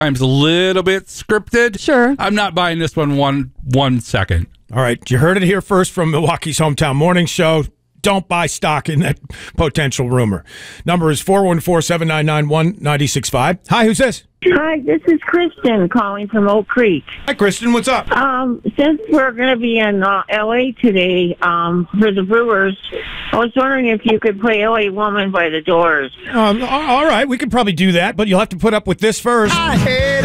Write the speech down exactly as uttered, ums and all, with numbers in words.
times a little bit scripted. Sure. I'm not buying this one one one second. All right, you heard it here first from Milwaukee's Hometown Morning Show. Don't buy stock in that potential rumor. Number is four one four, seven nine nine, one nine six five. Hi, who's this? Hi, this is Kristen calling from Oak Creek. Hi, Kristen. What's up? Um, since we're going to be in uh, L A today um, for the Brewers, I was wondering if you could play L A Woman by the Doors. Um, all right, we could probably do that, but you'll have to put up with this first. I hate